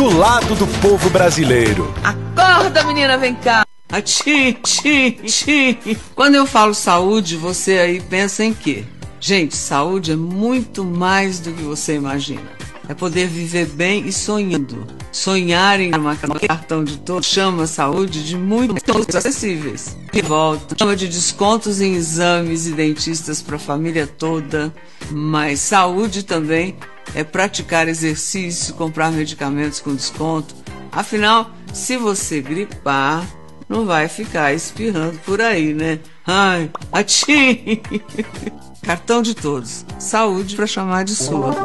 do lado do povo brasileiro. Acorda, menina, vem cá. Ati. Quando eu falo saúde, você aí pensa em quê? Gente, saúde é muito mais do que você imagina. É poder viver bem e sonhando. Sonhar em uma cartão de todos chama a saúde de muitos acessíveis. De volta, chama de descontos em exames e dentistas para a família toda. Mas saúde também é praticar exercício, comprar medicamentos com desconto. Afinal, se você gripar, não vai ficar espirrando por aí, né? Ai, ati! Cartão de todos. Saúde para chamar de sua.